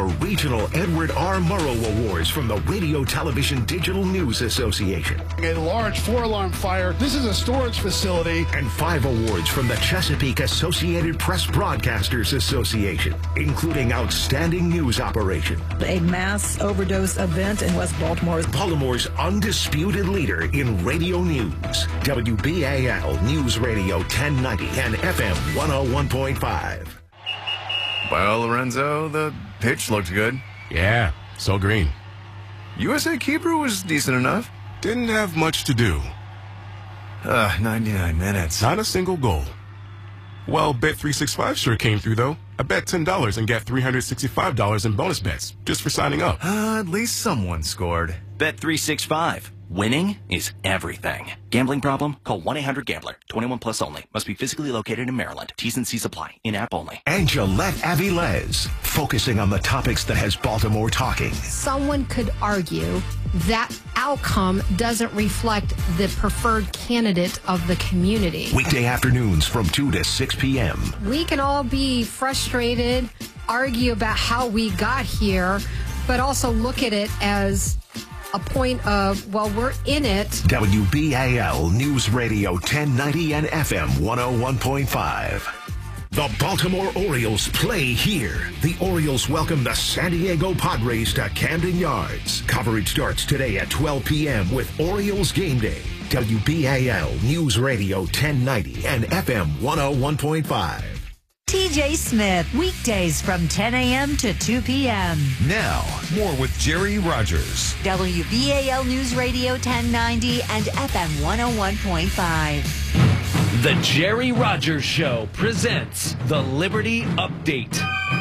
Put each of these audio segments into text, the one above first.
for regional Edward R. Murrow Awards from the Radio Television Digital News Association. A large 4-alarm fire. This is a storage facility. And 5 awards from the Chesapeake Associated Press Broadcasters Association, including Outstanding News Operation. A mass overdose event in West Baltimore. Baltimore's undisputed leader in radio news. WBAL News Radio 1090 and FM 101.5. Well, Lorenzo, the pitch looked good. Yeah, so green. USA Keeper was decent enough. Didn't have much to do. 99 minutes. Not a single goal. Well, Bet365 sure came through, though. I bet $10 and got $365 in bonus bets just for signing up. At least someone scored. Bet365. Winning is everything. Gambling problem? Call 1-800-GAMBLER. 21 plus only. Must be physically located in Maryland. T's and C's apply. In-app only. And Gillette Avilés, focusing on the topics that has Baltimore talking. Someone could argue that outcome doesn't reflect the preferred candidate of the community. Weekday afternoons from 2 to 6 p.m. We can all be frustrated, argue about how we got here, but also look at it as a point of, well, we're in it. WBAL News Radio 1090 and FM 101.5. The Baltimore Orioles play here. The Orioles welcome the San Diego Padres to Camden Yards. Coverage starts today at 12 p.m. with Orioles Game Day. WBAL News Radio 1090 and FM 101.5. TJ Smith, weekdays from 10 a.m. to 2 p.m. Now, more with Jerry Rogers. WBAL News Radio 1090 and FM 101.5. The Jerry Rogers Show presents the Liberty Update.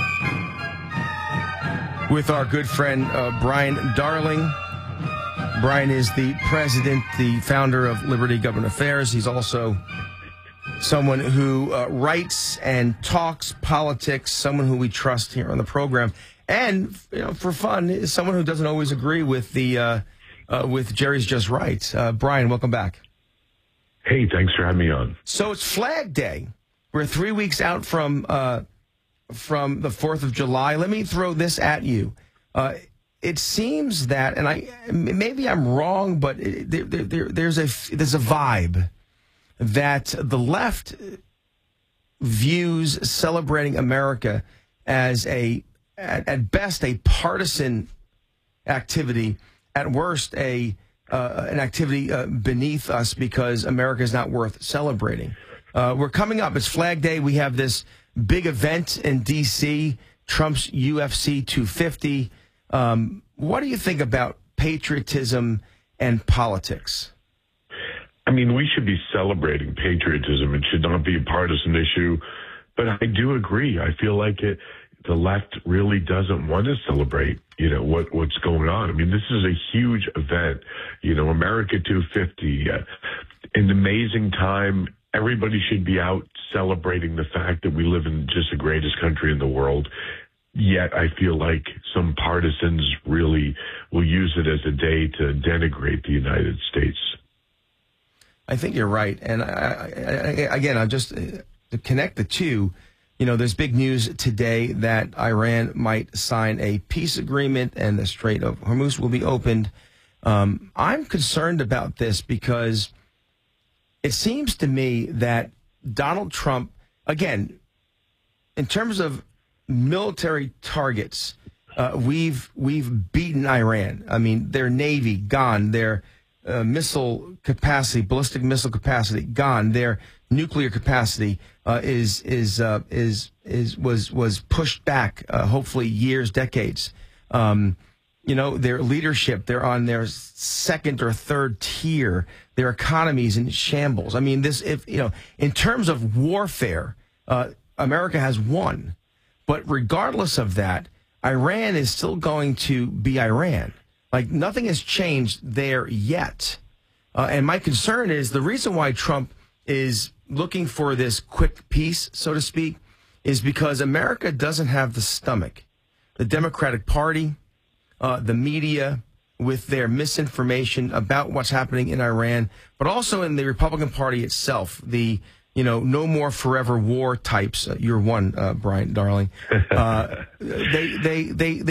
With our good friend, Brian Darling. Brian is the president, the founder of Liberty Government Affairs. He's also someone who writes and talks politics, someone who we trust here on the program. And, you know, for fun, is someone who doesn't always agree with the with Jerry's Just Right. Brian, welcome back. Hey, thanks for having me on. So it's Flag Day. We're 3 weeks out from the 4th of July. Let me throw this at you. It seems that, and maybe I'm wrong, but there's a vibe that the left views celebrating America as at best a partisan activity, at worst an activity beneath us because America is not worth celebrating. We're coming up. It's Flag Day. We have this big event in D.C., Trump's UFC 250. What do you think about patriotism and politics? I mean, we should be celebrating patriotism. It should not be a partisan issue. But I do agree. I feel like the left really doesn't want to celebrate, what's going on. I mean, this is a huge event, America 250, an amazing time. Everybody should be out celebrating the fact that we live in just the greatest country in the world. Yet I feel like some partisans really will use it as a day to denigrate the United States. I think you're right. And I'll just to connect the two, there's big news today that Iran might sign a peace agreement and the Strait of Hormuz will be opened. I'm concerned about this because it seems to me that Donald Trump, again, in terms of military targets, we've beaten Iran. I mean, their Navy gone, their missile capacity, ballistic missile capacity gone. Their nuclear capacity was pushed back, hopefully years, decades. Their leadership, they're on their second or third tier. Their economy's in shambles. I mean, in terms of warfare, America has won. But regardless of that, Iran is still going to be Iran. Like, nothing has changed there yet. And my concern is the reason why Trump is looking for this quick peace, so to speak, is because America doesn't have the stomach. The Democratic Party, the media, with their misinformation about what's happening in Iran, but also in the Republican Party itself, the no more forever war types. You're one, Brian Darling. They